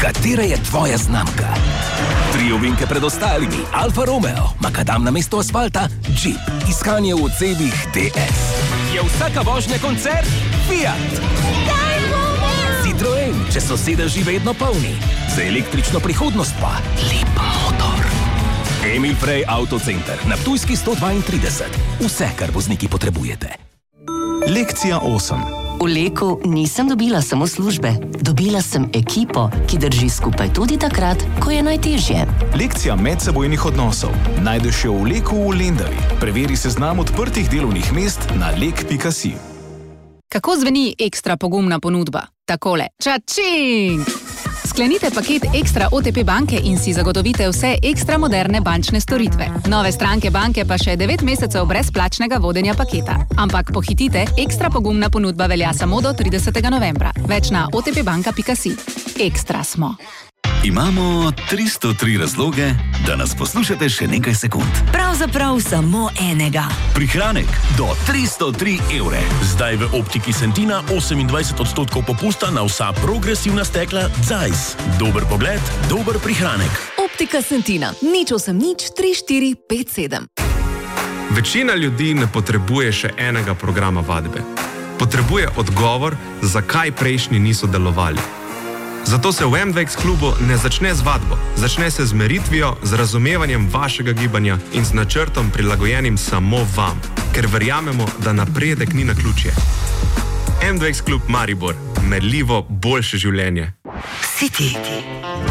katera je tvoja znamka. 3 ovinke pred ostalimi, Alfa Romeo, makadam na mesto asfalta, Jeep, iskanje v odsebih DS. Je vsaka vožnja koncert? Fiat. Citroen, če so sedeži vedno polni. Za električno prihodnost pa lep motor. Emil Frey Autocenter, na Ptujski 132. Vse, kar vozniki potrebujete. Lekcija 8. V Leku nisem dobila samo službe. Dobila sem ekipo, ki drži skupaj tudi takrat, ko je najtežje. Lekcija medsebojnih odnosov. Najdeš jo v Leku v Lendavi. Preveri seznam odprtih delovnih mest na lek.si. Kako zveni ekstra pogumna ponudba? Takole. Čačing! Sklenite paket Ekstra OTP banke in si zagotovite vse ekstra moderne bančne storitve. Nove stranke banke pa še 9 mesecev brezplačnega vodenja paketa. Ampak pohitite, ekstra pogumna ponudba velja samo do 30. novembra. Več na otpbanka.si. Ekstra smo. Imamo 303 razloge, da nas poslušate še nekaj sekund. Pravzaprav samo enega. Prihranek do 303 evre. Zdaj v Optiki Sentina 28% popusta na vsa progresivna stekla Zeiss. Dober pogled, dober prihranek. Optika Sentina. Nič 8 nič 3 4 5 7. Večina ljudi ne potrebuje še enega programa vadbe. Potrebuje odgovor, zakaj prejšnji niso delovali. Zato se v MVX klubu ne začne z vadbo, začne se z meritvijo, z razumevanjem vašega gibanja in z načrtom prilagojenim samo vam, ker verjamemo, da napredek ni naključje. MVX klub Maribor, merljivo boljše življenje. Si ti.